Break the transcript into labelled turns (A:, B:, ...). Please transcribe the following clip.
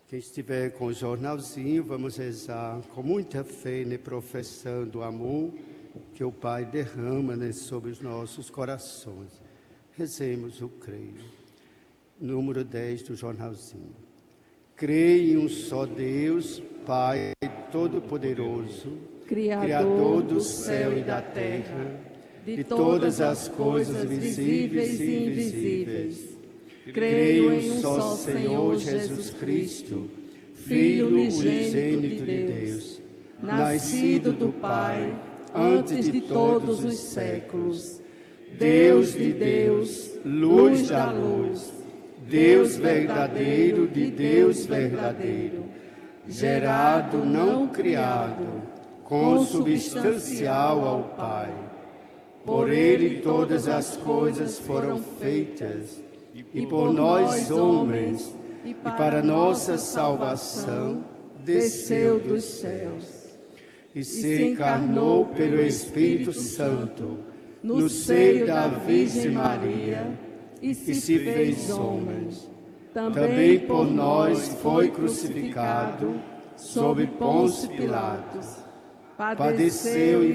A: Quem estiver com o jornalzinho, vamos rezar com muita fé, né, professando o amor que o Pai derrama, né, sobre os nossos corações. Rezemos o creio. Número 10 do jornalzinho. Creio em um só Deus, Pai Todo-Poderoso, Criador do céu e da terra, de todas as coisas visíveis e invisíveis. Creio em um só Senhor Jesus Cristo, Filho unigênito de Deus, nascido do Pai, antes de todos os séculos, Deus de Deus, luz da luz, Deus verdadeiro de Deus verdadeiro, gerado, não criado, consubstancial ao Pai. Por Ele todas as coisas foram feitas, e por nós, homens, e para nossa salvação, desceu dos céus. E se encarnou pelo Espírito Santo, no seio da Virgem Maria, e se fez homem. Também por nós foi crucificado, sob Pôncio Pilatos. Padeceu e